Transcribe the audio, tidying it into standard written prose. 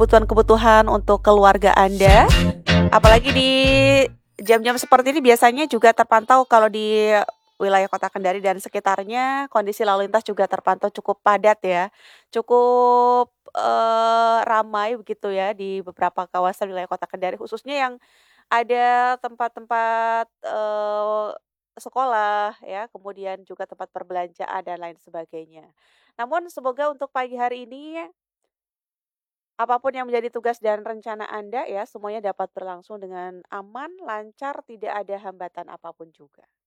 kebutuhan-kebutuhan untuk keluarga Anda. Apalagi di jam-jam seperti ini biasanya juga terpantau kalau di wilayah Kota Kendari dan sekitarnya, kondisi lalu lintas juga terpantau cukup padat ya, cukup, ramai begitu ya di beberapa kawasan wilayah Kota Kendari, khususnya yang ada tempat-tempat, sekolah ya, kemudian juga tempat perbelanjaan dan lain sebagainya. Namun semoga untuk pagi hari ini, apapun yang menjadi tugas dan rencana Anda ya, semuanya dapat berlangsung dengan aman, lancar, tidak ada hambatan apapun juga.